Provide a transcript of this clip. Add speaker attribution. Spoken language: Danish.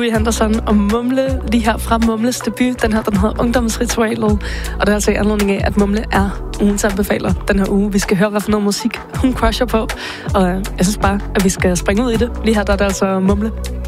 Speaker 1: Laurie Henderson og Mumle, lige her fra Mumles debut. Den hedder Ungdomsritualet, og det er altså i anledning af, at Mumle er ugens anbefaler den her uge. Vi skal høre, hvad for noget musik hun crusher på, og jeg synes bare, at vi skal springe ud i det. Lige her der er det altså Mumle.